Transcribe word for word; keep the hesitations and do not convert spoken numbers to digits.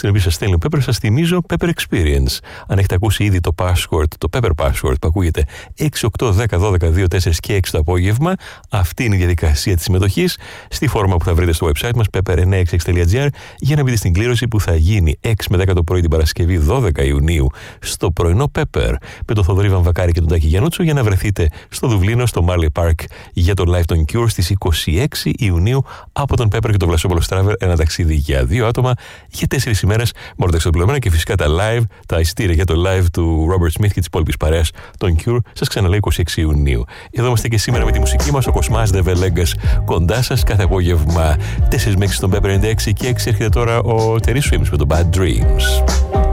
την οποία σας στέλνει ο Pepper, σας θυμίζω Pepper Experience. Αν έχετε ακούσει ήδη το password, το Pepper Password που ακούγεται έξι, οκτώ, δέκα, δώδεκα, δύο, τέσσερα και έξι το απόγευμα, αυτή είναι η διαδικασία της συμμετοχής στη φόρμα που θα βρείτε στο website μας pepper εννιακόσια εξήντα έξι τελεία τζι άρ για να μπείτε στην κλήρωση που θα γίνει έξι με δέκα το πρωί την Παρασκευή δώδεκα Ιουνίου στο πρωινό Pepper με τον Θοδωρή Βαμβακάρη και τον Τάκη Γιαννούτσο για να βρεθείτε στο Δουβλίνο, στο Marley Park για το live των Cure στις είκοσι έξι Ιουνίου από τον Pepper και τον Βλασόπολο Travel, ένα ταξίδι για δύο άτομα για τέσσερις ημέρες μόνο τα εξοπλισμένα και φυσικά τα live, τα ειστήρια για το live του Robert Smith και της υπόλοιπης παρέας των Cure. Σας ξαναλέω είκοσι έξι Ιουνίου. Εδώ είμαστε και σήμερα με τη μουσική μας, ο Κοσμάς Δεβελέγκας κοντά σας κάθε απόγευμα τέσσερα με έξι στον Pepper ενενήντα έξι και έξι έρχεται τώρα ο Τερί Swims με το Bad Dreams.